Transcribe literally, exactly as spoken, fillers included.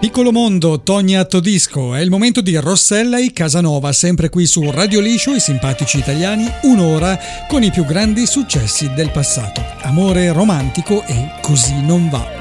Piccolo mondo, Tonya Todisco, è il momento di Rossella e Casanova, sempre qui su Radio Liscio, i simpatici italiani, un'ora con i più grandi successi del passato. Amore romantico e Così non va.